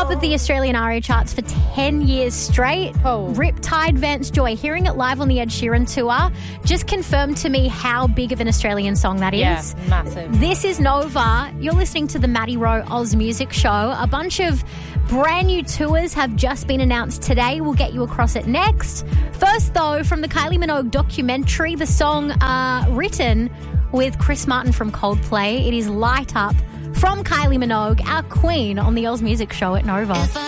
top of the Australian ARIA charts for 10 years straight. Oh. Riptide, Vance Joy, hearing it live on the Ed Sheeran tour just confirmed to me how big of an Australian song that is. Yeah, massive. This is Nova. You're listening to the Maddie Rowe Oz Music Show. A bunch of brand new tours have just been announced today. We'll get you across it next. First, though, from the Kylie Minogue documentary, the song written with Chris Martin from Coldplay. It is Light Up from Kylie Minogue, our queen on the Oz Music Show at Nova.